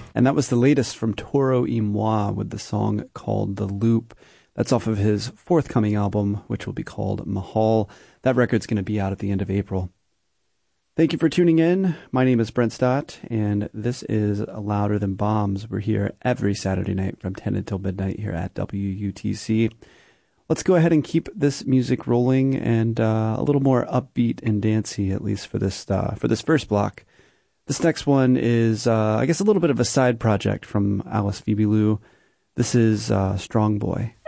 And that was the latest from Toro y Moi with the song called The Loop. That's off of his forthcoming album, which will be called Mahal. That record's going to be out at the end of April. Thank you for tuning in. My name is Brent Stott, and this is Louder Than Bombs. We're here every Saturday night from 10 until midnight here at WUTC. Let's go ahead and keep this music rolling and a little more upbeat and dancey, at least for this first block. This next one is, I guess, a little bit of a side project from Alice Phoebe Lou. This is Strong Boy.